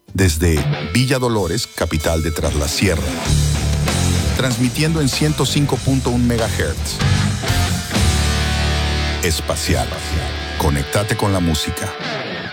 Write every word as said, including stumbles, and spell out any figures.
desde Villa Dolores, capital de Tras la Sierra, transmitiendo en ciento cinco punto uno megahertz. Espacial. Conectate con la música.